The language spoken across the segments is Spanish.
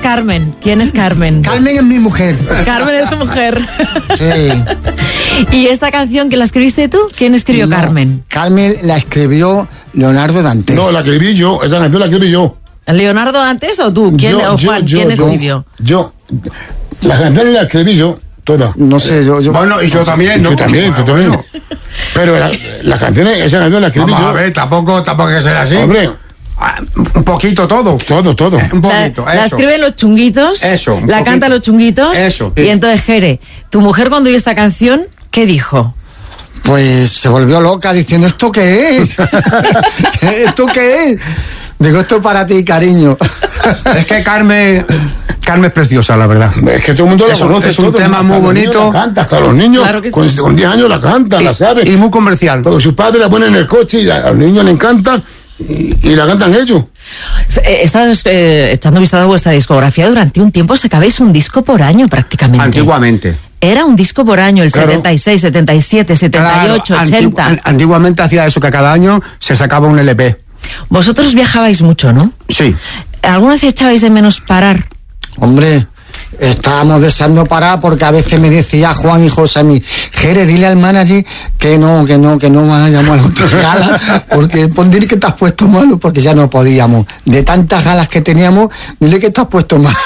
Carmen? ¿Quién es Carmen? Carmen es mi mujer. Carmen es tu mujer. Sí. ¿Y esta canción que la escribiste tú? ¿Quién escribió Carmen? Carmen la escribió Leonardo Dantes. No, la escribí yo. Esa canción la escribí yo. ¿Leonardo Dantes o tú? ¿Quién, ¿quién escribió? Yo. La canción la escribí yo. Toda. No sé, yo... Bueno, y yo también, ¿no? Tú también. Pero la canción, esa canción la escribí yo. Vamos a ver, tampoco que sea así. Hombre. Un poquito todo. Todo. Un poquito, la escriben los chunguitos. Eso. La cantan los chunguitos. Eso. Y entonces, Jere, tu mujer cuando oyó esta canción, ¿qué dijo? Pues se volvió loca diciendo, ¿esto qué es? ¿Esto qué es? Digo, esto es para ti, cariño. Es que Carmen es preciosa, la verdad. Es que todo el mundo la conoce. Es un tema muy bonito. La canta, hasta los niños Claro que sí. con 10 años la cantan, la saben. Y muy comercial. Porque sus padres la ponen en el coche y a los niños le encanta y la cantan ellos. He estado echando vistazo a vuestra discografía. Durante un tiempo sacabais un disco por año prácticamente. Antiguamente. Era un disco por año, el 76, 77, 78, Claro, 80. Antiguamente hacía eso, que cada año se sacaba un LP. Vosotros viajabais mucho, ¿no? Sí. ¿Alguna vez echabais de menos parar? Hombre, estábamos deseando parar porque a veces me decía Juan y José a mí, Jere, dile al manager que no vayamos a la otra gala, porque dile que te has puesto malo, porque ya no podíamos. De tantas galas que teníamos, dile que te has puesto malo.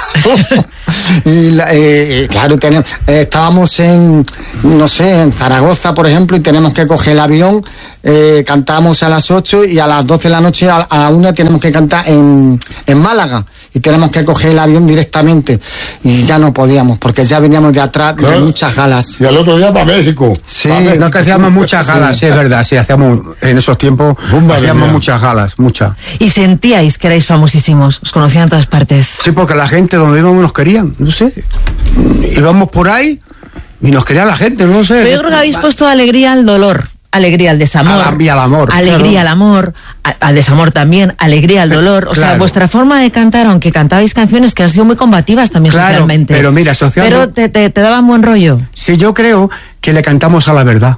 Y claro, estábamos en Zaragoza, por ejemplo, y tenemos que coger el avión, cantamos a las 8 y a las 12 de la noche, a la 1 tenemos que cantar en Málaga. Y tenemos que coger el avión directamente. Y ya no podíamos, porque ya veníamos de atrás de muchas galas. Y al otro día para México. Sí. No, que hacíamos muchas galas, sí, es verdad, sí, hacíamos, en esos tiempos, hacíamos muchas galas, muchas. Y sentíais que erais famosísimos, os conocían en todas partes. Sí, porque la gente donde íbamos nos querían, no sé. Íbamos por ahí y nos quería la gente, no sé. Pero yo creo que habéis puesto alegría al dolor. Alegría al desamor. Y al amor. Alegría al amor, al desamor también, alegría al dolor. O sea, vuestra forma de cantar, aunque cantabais canciones que han sido muy combativas también socialmente. Pero mira, Pero te daban buen rollo. Sí, yo creo que le cantamos a la verdad.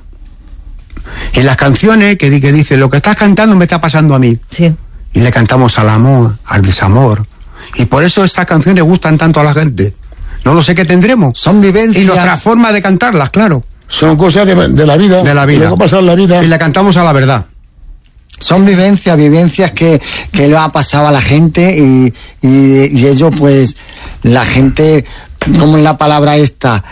En las canciones que dice, lo que estás cantando me está pasando a mí. Sí. Y le cantamos al amor, al desamor. Y por eso estas canciones gustan tanto a la gente. No lo sé qué tendremos. Son vivencias. Y nuestra forma de cantarlas, claro. Son cosas de la vida. De la vida. Luego pasar la vida. Y le cantamos a la verdad. Son vivencias que le ha pasado a la gente y ellos, pues, la gente, como en la palabra esta,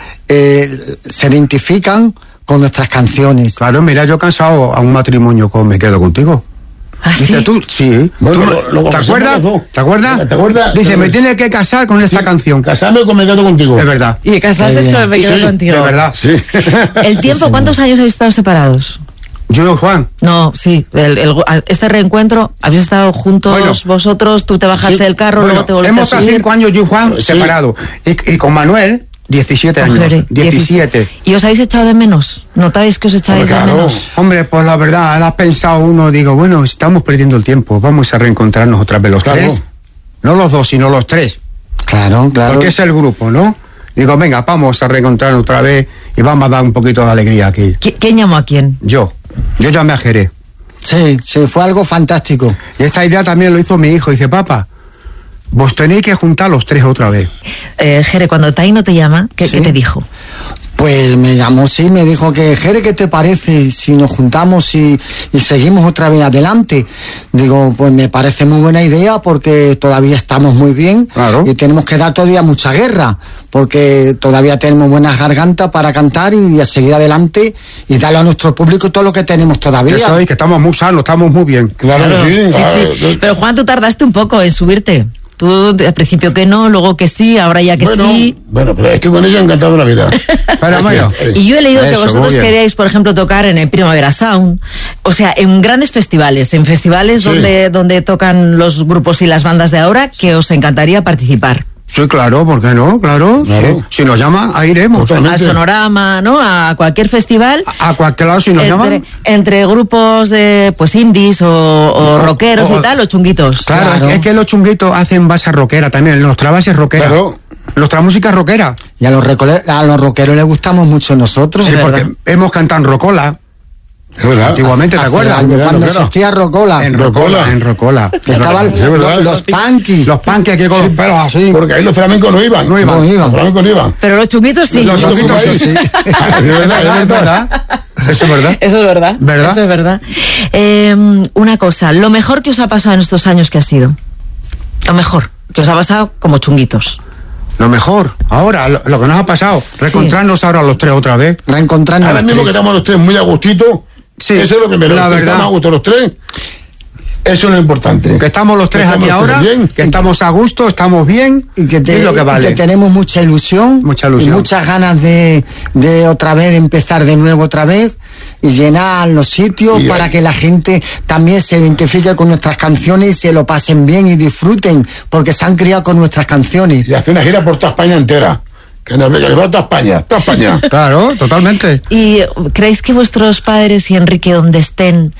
se identifican con nuestras canciones. Claro, mira, yo he cansado a un matrimonio con Me Quedo Contigo. ¿Ah, sí? Dice tú, sí. Bueno, ¿Te acuerdas? ¿Te acuerdas? ¿Te acuerdas? Dice, me tienes que casar con esta canción. Casarme con Me Quedo Contigo. Es verdad. Y casaste con Me Quedo Contigo. Es verdad. Sí. ¿El tiempo, cuántos años habéis estado separados? Yo y Juan. No, sí, este reencuentro, habéis estado juntos vosotros, tú te bajaste del carro, luego te volviste a hemos subir. estado 5 años yo y Juan separados. Y con Manuel, 17 años. Mujeres, 17. ¿Y os habéis echado de menos? ¿Notáis que os echáis de menos? Hombre, pues la verdad, ahora has pensado uno, digo, bueno, estamos perdiendo el tiempo, vamos a reencontrarnos otra vez los tres. No los dos, sino los tres. Claro. Porque es el grupo, ¿no? Digo, venga, vamos a reencontrarnos otra vez y vamos a dar un poquito de alegría aquí. ¿Quién llamó a quién? Yo llamé a Jere. Sí, fue algo fantástico. Y esta idea también lo hizo mi hijo. Dice, papá, vos tenéis que juntar los tres otra vez. Jere, cuando Taino te llama, ¿qué te dijo? Pues me llamó, sí, me dijo que, Jere, ¿qué te parece si nos juntamos y seguimos otra vez adelante? Digo, pues me parece muy buena idea porque todavía estamos muy bien. Claro. Y tenemos que dar todavía mucha guerra porque todavía tenemos buenas gargantas para cantar y a seguir adelante y darle a nuestro público todo lo que tenemos todavía. Eso es, que estamos muy sanos, estamos muy bien. Claro que sí. Sí. Pero Juan, tú tardaste un poco en subirte. Tú al principio que no, luego que sí, ahora ya que sí. Bueno, pero es que con ello he encantado la vida. Pero bueno. Y yo he leído que Eso, vosotros queríais, por ejemplo, tocar en el Primavera Sound, o sea, en grandes festivales, donde tocan los grupos y las bandas de ahora, que os encantaría participar. Sí, claro, ¿por qué no? Claro. Sí. Si nos llama, ahí iremos. Totalmente. Al Sonorama, ¿no? A cualquier festival. A cualquier lado, si nos llaman. Entre grupos de, pues, indies o rockeros y tal, o chunguitos. Claro. Es que los chunguitos hacen base rockera también. Nuestra base es rockera. Claro. Nuestra música es rockera. Y a los rockeros les gustamos mucho nosotros. Sí, ¿verdad? porque hemos cantado en rocola. Es verdad. Antiguamente, ¿te acuerdas? Cuando existía Rocola. En Rocola. Estaban Es verdad. los punky. Los panques aquí con los pelos así. Porque ahí los flamencos no iban. No iban. Los flamencos no iban. Pero los chunguitos sí. Los chunguitos ahí. sí. Es verdad, Es verdad. Eso es verdad. Eso es verdad. ¿Verdad? Eso es verdad. Una cosa, lo mejor que os ha pasado en estos años, ¿qué ha sido? Lo mejor que os ha pasado como chunguitos. Lo mejor, ahora, lo que nos ha pasado, reencontrarnos ahora los tres otra vez. Reencontrarnos. Ahora los mismo tres. que estamos los tres muy a gustito, Sí, eso es lo primero. la Que verdad. estamos a gusto los tres, eso es lo importante. Que estamos los tres Estamos aquí los tres ahora, bien. que estamos a gusto, estamos bien, Y que, es lo que vale. que tenemos mucha ilusión. Mucha ilusión. Y muchas ganas de otra vez, de empezar de nuevo otra vez. Y llenar los sitios Y para ahí- que la gente también se identifique con nuestras canciones y se lo pasen bien y disfruten, porque se han criado con nuestras canciones. Y hace una gira por toda España entera. Que nos ve, que le va a toda España. Toda España. Claro, totalmente. ¿Y creéis que vuestros padres y Enrique, donde estén,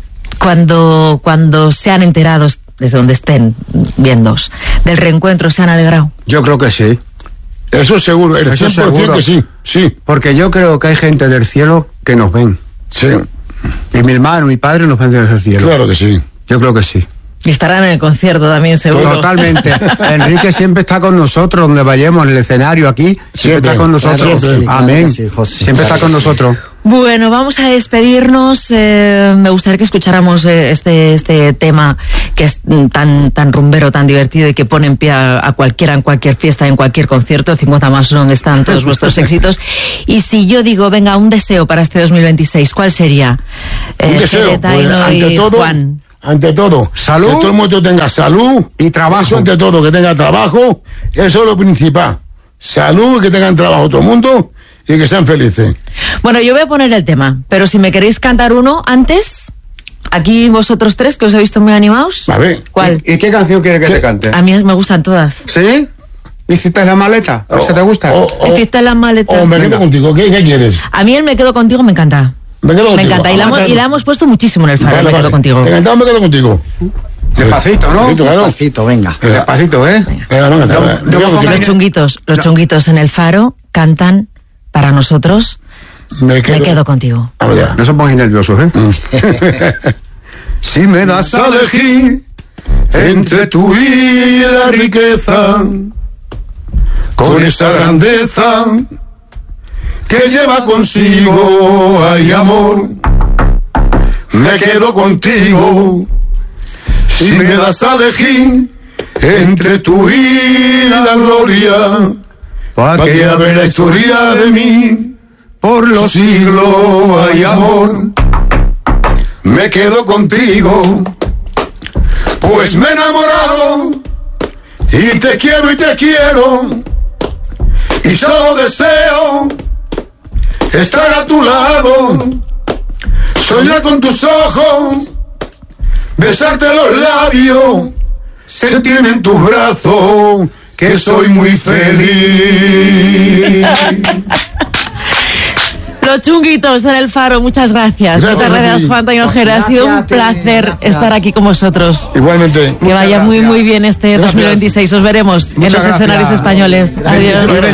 cuando sean enterados, desde donde estén viéndoos, del reencuentro, se han alegrado? Yo creo que sí. Eso seguro, el Eso 100% seguro. que sí. Sí, Porque yo creo que hay gente del cielo que nos ven. sí. Y mi hermano, mi padre nos ven desde el cielo. Claro que sí. Yo creo que sí. Y estarán en el concierto también, seguro. Totalmente. Enrique siempre está con nosotros, donde vayamos, en el escenario aquí, siempre Siempre. está con nosotros. Claro que sí, claro Amén. que sí, José. Siempre Claro está con que sí. nosotros. Bueno, vamos a despedirnos. Me gustaría que escucháramos este tema que es tan rumbero, tan divertido y que pone en pie a cualquiera en cualquier fiesta, en cualquier concierto. 50 más donde están todos vuestros éxitos. Y si yo digo, venga, un deseo para este 2026, ¿cuál sería? Un deseo, Jere, pues, Taino y Juan. ante todo, Salud. que todo el mundo tenga salud Y trabajo. Eso ante todo, que tenga trabajo, eso es lo principal. Salud y que tengan trabajo todo el mundo y que sean felices. Bueno, yo voy a poner el tema, pero si me queréis cantar uno antes, aquí vosotros tres, que os he visto muy animados. A ver. ¿Cuál? ¿Y qué canción quiere que te cante? A mí me gustan todas. ¿Sí? ¿Hiciste la maleta? ¿Esa te gusta? Hiciste la maleta. O me quedo Venga. contigo, ¿qué quieres? A mí el Me Quedo Contigo me encanta. Me quedo Me contigo. encanta. Y la hemos puesto muchísimo en el faro, Vale, Me Quedo vale. Contigo. Te cantamos, me quedo contigo. Despacito, ¿no? Despacito, claro. Despacito, venga. Despacito, ¿eh? Venga, no, Yo voy a comer- Los chunguitos en el faro cantan para nosotros Me Me Quedo Contigo. Vamos ya. No se pongáis nerviosos, ¿eh? Si me das a elegir entre tú y la riqueza, con esa grandeza que lleva consigo, ay amor, me quedo contigo. Si me das a elegir entre tú y la gloria, para que hable la historia de mí por los siglos, ay amor, me quedo contigo, pues me he enamorado y te quiero, y solo deseo estar a tu lado, soñar con tus ojos, besarte los labios, sentirme en tus brazos, que soy muy feliz. Los chunguitos en el faro, muchas gracias. Gracias Muchas a gracias, ti. Juan Tainojera. Ha sido un Gracias, placer gracias. estar aquí con vosotros. Igualmente. Que vaya muy, gracias. muy bien este Gracias. 2026. Os veremos en Muchas los escenarios gracias. españoles. Adiós.